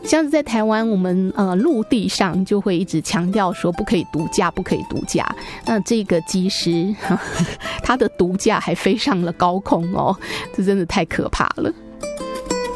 像是在台湾，我们陆地上就会一直强调说不可以毒驾，不可以毒驾。那这个机师他的毒驾还飞上了高空哦，这真的太可怕了。